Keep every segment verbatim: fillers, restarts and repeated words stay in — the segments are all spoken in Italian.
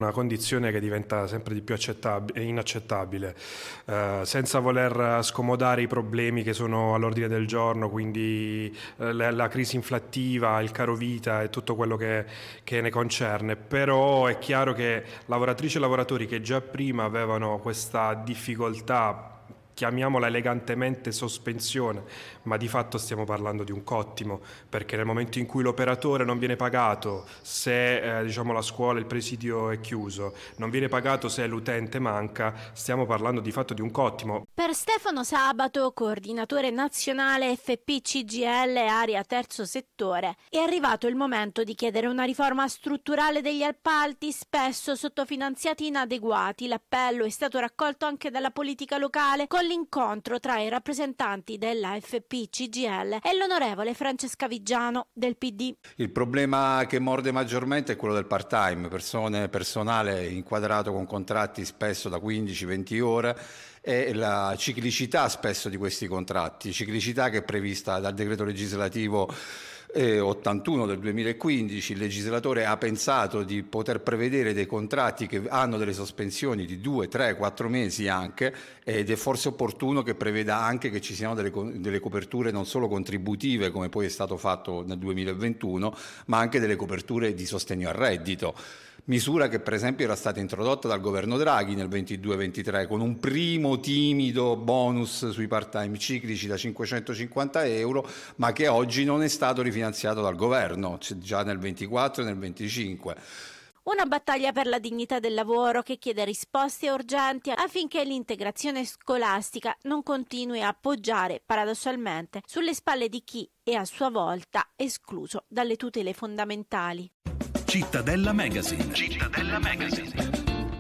Una condizione che diventa sempre di più accettab- inaccettabile, eh, senza voler scomodare i problemi che sono all'ordine del giorno, quindi eh, la, la crisi inflattiva, il caro vita e tutto quello che, che ne concerne. Però è chiaro che lavoratrici e lavoratori che già prima avevano questa difficoltà, chiamiamola elegantemente sospensione, ma di fatto stiamo parlando di un cottimo, perché nel momento in cui l'operatore non viene pagato, se eh, diciamo la scuola, il presidio è chiuso, non viene pagato se l'utente manca, stiamo parlando di fatto di un cottimo. Per Stefano Sabato, coordinatore nazionale F P C G I L Area Terzo Settore, è arrivato il momento di chiedere una riforma strutturale degli appalti, spesso sottofinanziati inadeguati. L'appello è stato raccolto anche dalla politica locale con l'incontro tra i rappresentanti della F P C G I L e l'onorevole Francesca Viggiano del P D. Il problema che morde maggiormente è quello del part-time, persone, personale inquadrato con contratti spesso da quindici venti ore, e la ciclicità spesso di questi contratti, ciclicità che è prevista dal decreto legislativo eh, ottantuno del duemilaquindici. Il legislatore ha pensato di poter prevedere dei contratti che hanno delle sospensioni di due, tre, quattro mesi anche, ed è forse opportuno che preveda anche che ci siano delle, delle coperture non solo contributive, come poi è stato fatto nel duemilaventuno, ma anche delle coperture di sostegno al reddito. Misura che per esempio era stata introdotta dal governo Draghi nel ventidue ventitré con un primo timido bonus sui part-time ciclici da cinquecentocinquanta euro, ma che oggi non è stato rifinanziato dal governo, già nel ventiquattro e nel venticinque. Una battaglia per la dignità del lavoro che chiede risposte urgenti affinché l'integrazione scolastica non continui a poggiare paradossalmente sulle spalle di chi è a sua volta escluso dalle tutele fondamentali. Cittadella Magazine. Cittadella Magazine.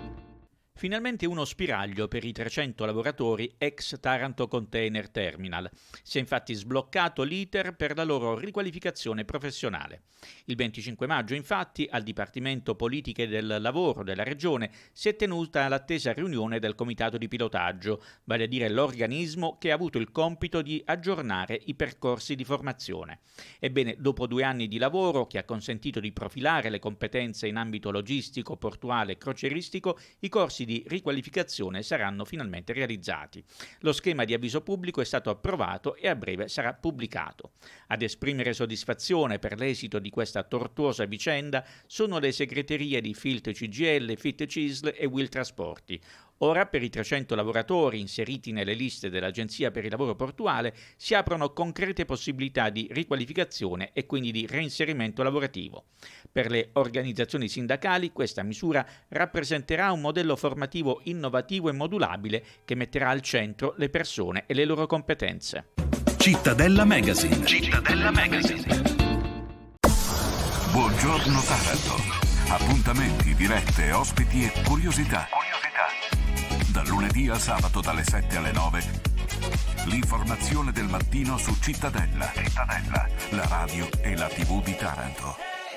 Finalmente uno spiraglio per i trecento lavoratori ex Taranto Container Terminal. Si è infatti sbloccato l'iter per la loro riqualificazione professionale. Il venticinque maggio, infatti, al Dipartimento Politiche del Lavoro della Regione si è tenuta l'attesa riunione del Comitato di Pilotaggio, vale a dire l'organismo che ha avuto il compito di aggiornare i percorsi di formazione. Ebbene, dopo due anni di lavoro che ha consentito di profilare le competenze in ambito logistico, portuale e crocieristico, i corsi di di riqualificazione saranno finalmente realizzati. Lo schema di avviso pubblico è stato approvato e a breve sarà pubblicato. Ad esprimere soddisfazione per l'esito di questa tortuosa vicenda sono le segreterie di Filt C G I L, Fit C I S L e Will Trasporti. Ora, per i trecento lavoratori inseriti nelle liste dell'Agenzia per il Lavoro Portuale, si aprono concrete possibilità di riqualificazione e quindi di reinserimento lavorativo. Per le organizzazioni sindacali, questa misura rappresenterà un modello formativo innovativo e modulabile che metterà al centro le persone e le loro competenze. Cittadella Magazine. Cittadella Magazine. Buongiorno Taranto. Appuntamenti, dirette, ospiti e curiosità. Dal lunedì al sabato dalle sette alle nove, l'informazione del mattino su Cittadella. Cittadella, la radio e la tivù di Taranto.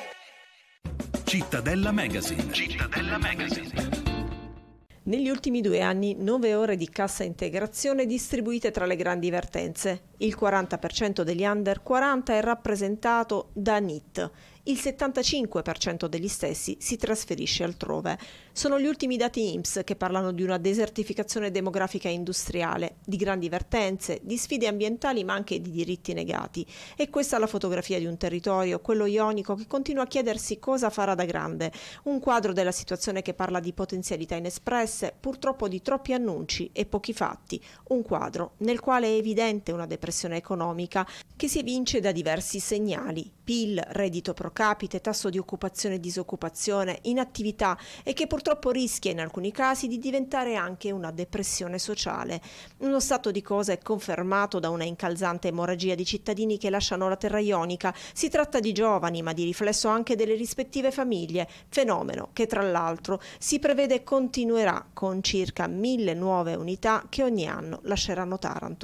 Cittadella Magazine. Cittadella Magazine. Negli ultimi due anni nove ore di cassa integrazione distribuite tra le grandi vertenze. Il quaranta per cento degli under quaranta è rappresentato da N I T. Il settantacinque per cento degli stessi si trasferisce altrove. Sono gli ultimi dati I N P S che parlano di una desertificazione demografica e industriale, di grandi vertenze, di sfide ambientali ma anche di diritti negati. E questa è la fotografia di un territorio, quello ionico, che continua a chiedersi cosa farà da grande. Un quadro della situazione che parla di potenzialità inespresse, purtroppo di troppi annunci e pochi fatti. Un quadro nel quale è evidente una depressione economica che si evince da diversi segnali: P I L, reddito pro capite, tasso di occupazione e disoccupazione, inattività, e che purtroppo rischia in alcuni casi di diventare anche una depressione sociale. Uno stato di cose confermato da una incalzante emorragia di cittadini che lasciano la terra ionica. Si tratta di giovani, ma di riflesso anche delle rispettive famiglie, fenomeno che tra l'altro si prevede continuerà con circa mille nuove unità che ogni anno lasceranno Taranto.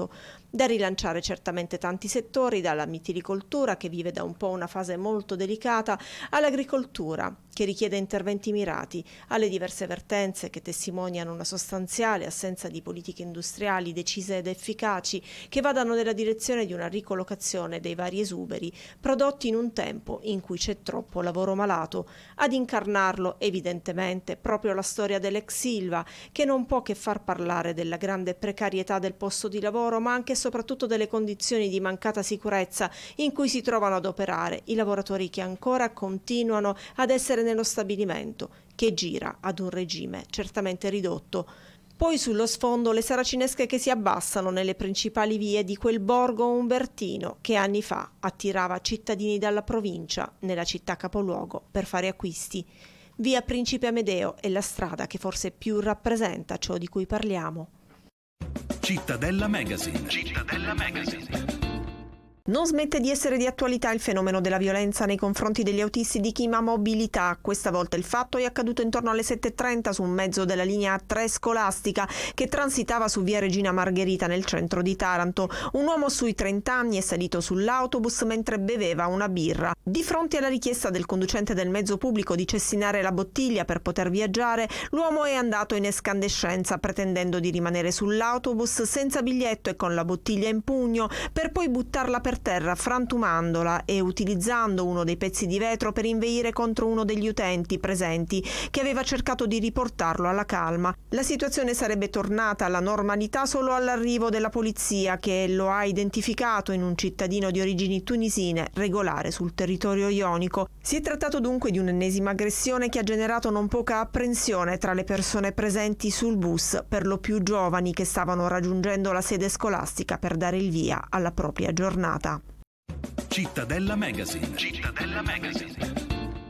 Da rilanciare certamente tanti settori, dalla mitilicoltura, che vive da un po' una fase molto delicata, all'agricoltura, che richiede interventi mirati, alle diverse vertenze che testimoniano una sostanziale assenza di politiche industriali decise ed efficaci che vadano nella direzione di una ricollocazione dei vari esuberi prodotti in un tempo in cui c'è troppo lavoro malato. Ad incarnarlo, evidentemente, proprio la storia dell'ex Ilva, che non può che far parlare della grande precarietà del posto di lavoro, ma anche e soprattutto delle condizioni di mancata sicurezza in cui si trovano ad operare i lavoratori che ancora continuano ad essere nello stabilimento, che gira ad un regime certamente ridotto. Poi sullo sfondo le saracinesche che si abbassano nelle principali vie di quel borgo umbertino che anni fa attirava cittadini dalla provincia nella città capoluogo per fare acquisti. Via Principe Amedeo è la strada che forse più rappresenta ciò di cui parliamo. Cittadella Magazine. Cittadella Magazine. Non smette di essere di attualità il fenomeno della violenza nei confronti degli autisti di chi ha mobilità. Questa volta il fatto è accaduto intorno alle sette e trenta su un mezzo della linea A tre scolastica che transitava su via Regina Margherita nel centro di Taranto. Un uomo sui trenta anni è salito sull'autobus mentre beveva una birra. Di fronte alla richiesta del conducente del mezzo pubblico di cestinare la bottiglia per poter viaggiare, l'uomo è andato in escandescenza pretendendo di rimanere sull'autobus senza biglietto e con la bottiglia in pugno per poi buttarla per terra frantumandola e utilizzando uno dei pezzi di vetro per inveire contro uno degli utenti presenti che aveva cercato di riportarlo alla calma. La situazione sarebbe tornata alla normalità solo all'arrivo della polizia, che lo ha identificato in un cittadino di origini tunisine regolare sul territorio ionico. Si è trattato dunque di un'ennesima aggressione che ha generato non poca apprensione tra le persone presenti sul bus, per lo più giovani che stavano raggiungendo la sede scolastica per dare il via alla propria giornata. Cittadella Magazine. Cittadella Magazine.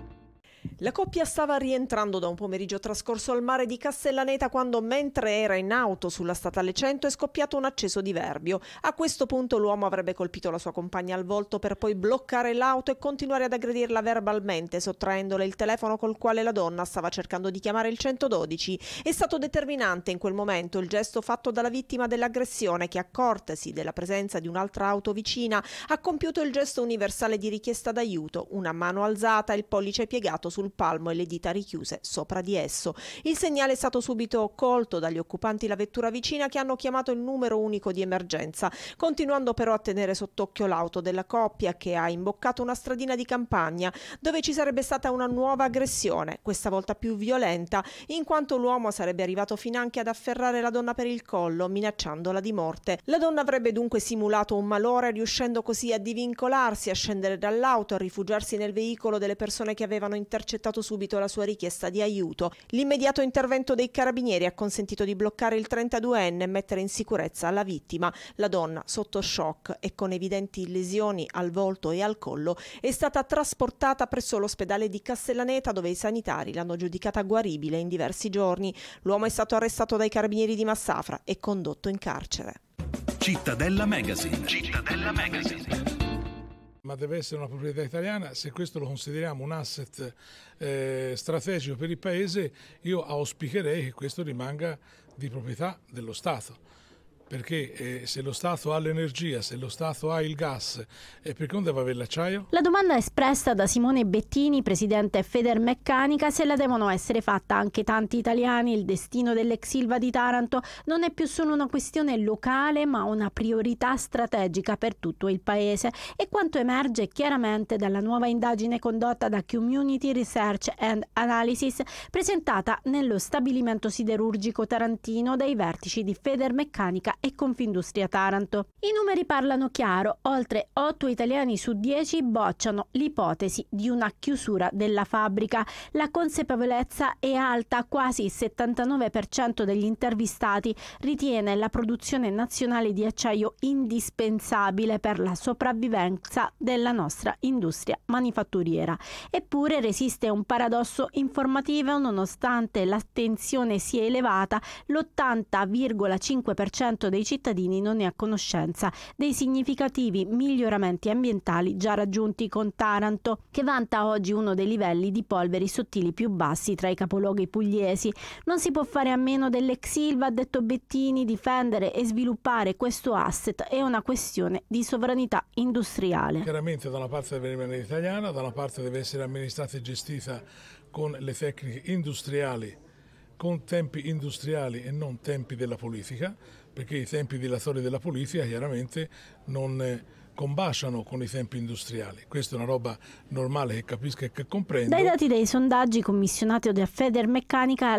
La coppia stava rientrando da un pomeriggio trascorso al mare di Castellaneta quando, mentre era in auto sulla statale cento, è scoppiato un acceso diverbio. A questo punto l'uomo avrebbe colpito la sua compagna al volto per poi bloccare l'auto e continuare ad aggredirla verbalmente, sottraendole il telefono col quale la donna stava cercando di chiamare il centododici. È stato determinante in quel momento il gesto fatto dalla vittima dell'aggressione che, accortasi della presenza di un'altra auto vicina, ha compiuto il gesto universale di richiesta d'aiuto, una mano alzata, il pollice piegato sul palmo e le dita richiuse sopra di esso. Il segnale è stato subito colto dagli occupanti la vettura vicina, che hanno chiamato il numero unico di emergenza, continuando però a tenere sott'occhio l'auto della coppia, che ha imboccato una stradina di campagna dove ci sarebbe stata una nuova aggressione, questa volta più violenta, in quanto l'uomo sarebbe arrivato finanche ad afferrare la donna per il collo, minacciandola di morte. La donna avrebbe dunque simulato un malore, riuscendo così a divincolarsi, a scendere dall'auto, a rifugiarsi nel veicolo delle persone che avevano intercettato subito la sua richiesta di aiuto. L'immediato intervento dei carabinieri ha consentito di bloccare il trentaduenne e mettere in sicurezza la vittima. La donna, sotto shock e con evidenti lesioni al volto e al collo, è stata trasportata presso l'ospedale di Castellaneta, dove i sanitari l'hanno giudicata guaribile in diversi giorni. L'uomo è stato arrestato dai carabinieri di Massafra e condotto in carcere. Cittadella Magazine. Cittadella Magazine. Ma deve essere una proprietà italiana. Se questo lo consideriamo un asset eh, strategico per il Paese, io auspicherei che questo rimanga di proprietà dello Stato. Perché eh, se lo Stato ha l'energia, se lo Stato ha il gas, eh, perché non deve avere l'acciaio? La domanda espressa da Simone Bettini, presidente Federmeccanica, se la devono essere fatta anche tanti italiani. Il destino dell'ex Ilva di Taranto non è più solo una questione locale, ma una priorità strategica per tutto il Paese. E quanto emerge chiaramente dalla nuova indagine condotta da Community Research and Analysis, presentata nello stabilimento siderurgico tarantino dai vertici di Federmeccanica e Confindustria Taranto. I numeri parlano chiaro: oltre otto italiani su dieci bocciano l'ipotesi di una chiusura della fabbrica. La consapevolezza è alta, quasi il settantanove per cento degli intervistati ritiene la produzione nazionale di acciaio indispensabile per la sopravvivenza della nostra industria manifatturiera. Eppure resiste un paradosso informativo: nonostante l'attenzione sia elevata, l'ottanta virgola cinque per cento dei cittadini non è a conoscenza dei significativi miglioramenti ambientali già raggiunti con Taranto, che vanta oggi uno dei livelli di polveri sottili più bassi tra i capoluoghi pugliesi. Non si può fare a meno dell'ex Ilva, ha detto Bettini. Difendere e sviluppare questo asset è una questione di sovranità industriale. Chiaramente da una parte deve rimanere italiana, da una parte deve essere amministrata e gestita con le tecniche industriali, con tempi industriali e non tempi della politica, perché i tempi dilatori della politica chiaramente non combaciano con i tempi industriali. Questa è una roba normale che capisco e che comprendo. Dai dati dei sondaggi commissionati da Federmeccanica,